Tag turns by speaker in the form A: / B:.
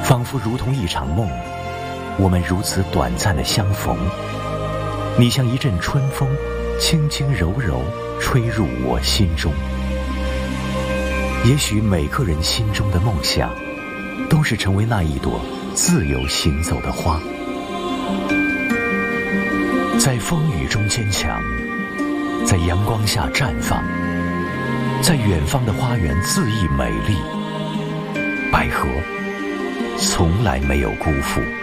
A: 仿佛如同一场梦，我们如此短暂的相逢。你像一阵春风，轻轻柔柔吹入我心中。也许每个人心中的梦想，都是成为那一朵自由行走的花，在风雨中坚强，在阳光下绽放，在远方的花园恣意美丽。百合从来没有辜负。